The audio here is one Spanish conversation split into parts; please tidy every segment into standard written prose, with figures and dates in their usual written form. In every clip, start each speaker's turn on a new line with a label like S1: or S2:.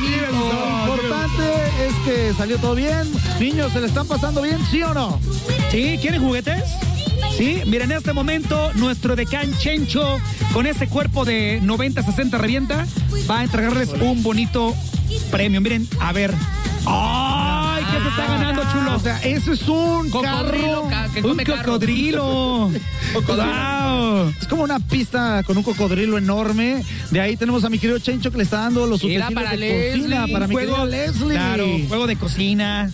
S1: Lo importante es que salió todo bien. Niños, ¿se le están pasando bien, sí o no?
S2: ¿Sí? ¿Quieren juguetes? Sí, miren, en este momento nuestro decán Chencho, con ese cuerpo de 90-60 revienta, va a entregarles un bonito premio. Miren, a ver. ¡Ay! ¿Qué se está ganando, chulo?
S1: O sea, eso es un
S3: cocodrilo,
S1: carro.
S2: Un cocodrilo. Wow.
S1: Es como una pista con un cocodrilo enorme. De ahí tenemos a mi querido Chencho que le está dando los utensilios
S3: para
S1: de
S3: Leslie,
S1: cocina para mi querido Leslie.
S2: Claro, juego de cocina.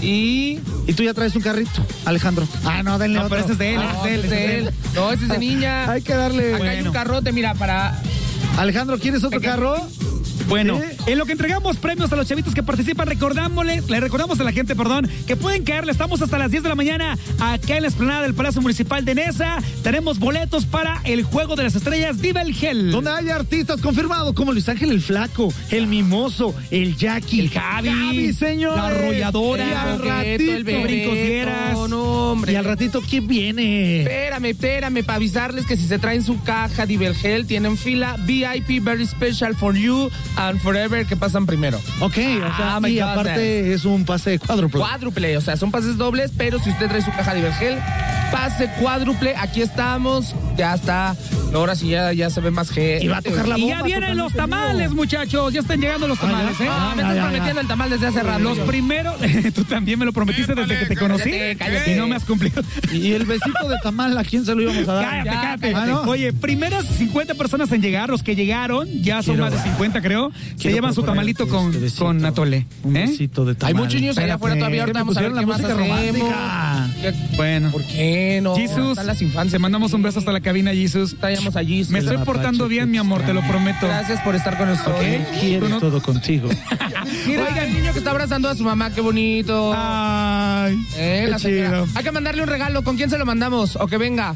S2: Y
S1: tú ya traes un carrito, Alejandro. Ah, no, denle otro.
S2: pero ese es de él,
S3: No,
S2: ese es de él.
S3: No, ese es de niña.
S1: Hay que darle.
S3: Acá hay un carrote, mira, para...
S1: Alejandro, ¿quieres otro carro?
S2: Bueno,
S1: ¿Sí?
S2: en lo que entregamos premios a los chavitos que participan, le recordamos a la gente, que pueden caerle. Estamos hasta las 10 de la mañana acá en la explanada del Palacio Municipal de Nesa. Tenemos boletos para el Juego de las Estrellas Viva el Gel.
S1: Donde hay artistas confirmados como Luis Ángel el Flaco, el Mimoso, el Jackie,
S2: El Javi,
S1: señor,
S2: la Arrolladora,
S1: y al
S3: Coqueto, el
S1: ratito,
S3: Bebeto, no, hombre.
S1: y al ratito, ¿quién viene?
S3: Espérame, para avisarles que si se traen su caja de Ibergel, tienen fila VIP Very Special for You and Forever, que pasan primero.
S1: Ok, o sea,
S3: my
S1: y
S3: goodness.
S1: aparte es un pase cuádruple.
S3: Cuádruple, o sea, son pases dobles, pero si usted trae su caja de Ibergel, pase cuádruple, aquí estamos, ya está. Ahora sí ya se ve más gente.
S1: Y va a tocar la
S2: Y
S1: bomba.
S2: ya vienen los
S1: totalmente
S2: tamales,
S1: nuevo.
S2: muchachos. Ya están llegando los tamales,
S1: ya.
S2: ¿eh?
S3: No, me estás prometiendo el tamal desde hace rato.
S2: Los primeros, tú también me lo prometiste desde que te conocí.
S3: Cállate.
S2: Y no me has cumplido.
S1: Y el besito de tamal, ¿a quién se lo íbamos a dar?
S2: Cállate.
S1: Ah, ¿no?
S2: Oye, primeras 50 personas en llegar, los que llegaron, ya son más de 50, creo, se llevan su tamalito con atole.
S1: Un
S2: ¿eh?
S1: besito de tamal.
S3: Hay muchos niños allá afuera todavía, ahorita vamos a ver
S1: la
S3: qué más
S1: música
S3: hacemos.
S1: romántica.
S2: Bueno.
S3: ¿Por qué no?
S2: Jesus,
S3: Están las infancias.
S2: te mandamos un beso hasta la cabina, Jesus.
S3: Traíamos a Jesus.
S2: Me estoy portando bien, mi amor, te lo prometo.
S3: Gracias por estar con nosotros.
S1: Quiero todo contigo.
S3: Mira, el niño que está abrazando a su mamá, qué bonito.
S2: Ay,
S3: La
S2: qué
S3: señora.
S2: chido.
S3: Hay que mandarle un regalo. ¿Con quién se lo mandamos? O que venga.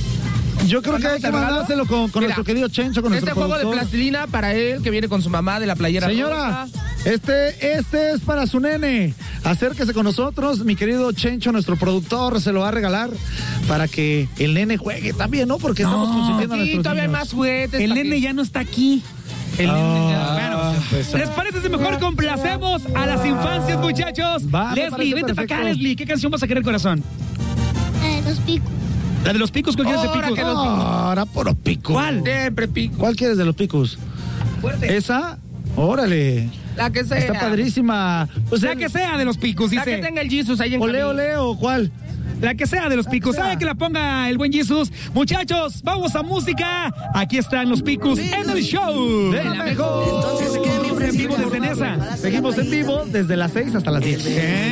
S1: Yo creo que hay que mandárselo con
S3: Mira,
S1: nuestro querido Chencho, con
S3: Este
S1: nuestro
S3: juego de
S1: productor.
S3: plastilina para él, que viene con su mamá de la playera
S1: Señora,
S3: rosa.
S1: este es para su nene. Acérquese con nosotros, mi querido Chencho, nuestro productor, se lo va a regalar para que el nene juegue también, ¿no? Porque estamos consintiendo a
S3: Sí,
S1: nuestros
S3: todavía hay
S1: niños.
S3: más juguetes.
S2: El
S3: para
S2: nene
S3: que-
S2: ya no está aquí. El nene ya. Bueno,
S1: pues,
S2: ¿les parece si mejor complacemos a las infancias, muchachos?
S1: Va, me
S2: Leslie,
S1: parece
S2: vente para acá,
S1: perfecto.
S2: Leslie. ¿Qué canción vas a querer, corazón?
S4: Los picos.
S2: La de los picos, ¿cuál quieres de
S3: Ahora
S2: picos?
S3: que los-
S1: Ahora por los picos.
S2: ¿Cuál?
S3: Siempre pico.
S1: ¿Cuál quieres de los picos?
S2: Fuerte.
S1: ¿Esa? Órale.
S3: La que sea.
S1: Está padrísima. Pues
S2: La que sea de los picos,
S3: La que
S2: dice.
S3: tenga el Jesus ahí en
S1: Ole,
S3: camino.
S1: ole, o ¿cuál?
S2: La que sea de los picos.
S1: sea.
S2: ¿Sabe que la ponga el buen Jesus? Muchachos, vamos a música. Aquí están los picos en el show.
S1: De la mejor.
S2: En vivo desde Nesa.
S1: Seguimos en vivo desde las 6 hasta las 10.